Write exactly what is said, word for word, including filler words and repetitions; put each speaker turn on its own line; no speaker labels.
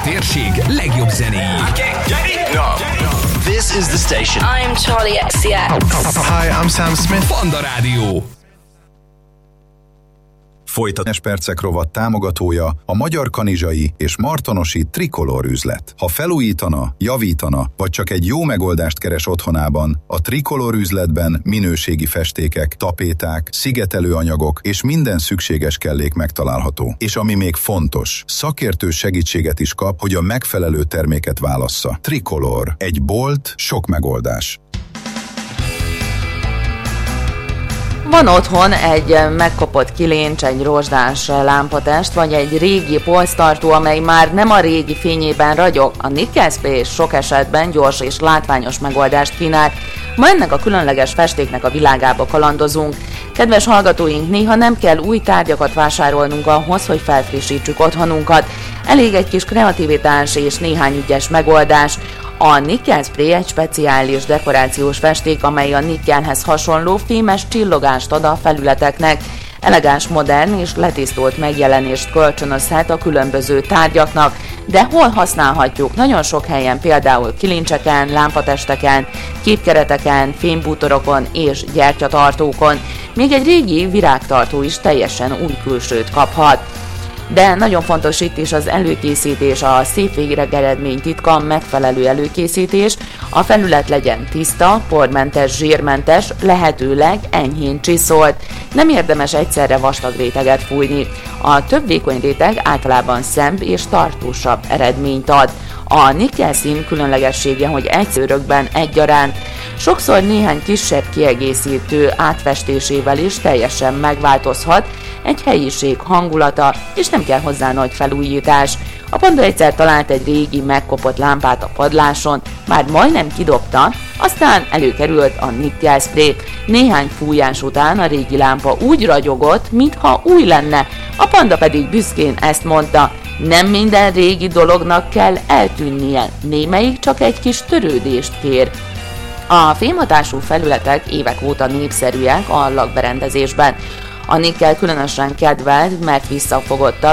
térség legjobb zenéi.
This is the station.
I'm Charlie X C X.
Hi, I'm Sam Smith.
Panda Rádió.
Folytatás percek rovat támogatója a Magyar Kanizsai és Martonosi Trikolor üzlet. Ha felújítana, javítana, vagy csak egy jó megoldást keres otthonában, a Trikolor üzletben minőségi festékek, tapéták, szigetelőanyagok és minden szükséges kellék megtalálható. És ami még fontos, szakértő segítséget is kap, hogy a megfelelő terméket válassza. Trikolor. Egy bolt, sok megoldás.
Van otthon egy megkopott kilincs, egy rozsdás lámpatest, vagy egy régi polctartó, amely már nem a régi fényében ragyog. A Nickel Spray sok esetben gyors és látványos megoldást kínál. Ma ennek a különleges festéknek a világába kalandozunk. Kedves hallgatóink, néha nem kell új tárgyakat vásárolnunk ahhoz, hogy felfrissítsük otthonunkat. Elég egy kis kreativitás és néhány ügyes megoldás. A Nickel Spray egy speciális dekorációs festék, amely a nikkelhez hasonló fémes csillogást ad a felületeknek. Elegáns, modern és letisztult megjelenést kölcsönözhet a különböző tárgyaknak, de hol használhatjuk? Nagyon sok helyen, például kilincseken, lámpatesteken, képkereteken, fémbútorokon és gyertyatartókon. Még egy régi virágtartó is teljesen új külsőt kaphat. De nagyon fontos itt is az előkészítés, a szép végeredmény titka, megfelelő előkészítés, a felület legyen tiszta, pormentes, zsírmentes, lehetőleg enyhén csiszolt. Nem érdemes egyszerre vastag réteget fújni. A több vékony réteg általában szebb és tartósabb eredményt ad. A nikkel szín különlegessége, hogy egy szőrökben egyaránt, sokszor néhány kisebb kiegészítő átfestésével is teljesen megváltozhat egy helyiség hangulata, és nem kell hozzá nagy felújítás. A Panda egyszer talált egy régi, megkopott lámpát a padláson, már majdnem kidobta, aztán előkerült a Nickel Spray. Néhány fújás után a régi lámpa úgy ragyogott, mintha új lenne, a Panda pedig büszkén ezt mondta: nem minden régi dolognak kell eltűnnie, némelyik csak egy kis törődést kér. A fémhatású felületek évek óta népszerűek a lakberendezésben. A nikkel különösen kedvelt, mert visszafogottabb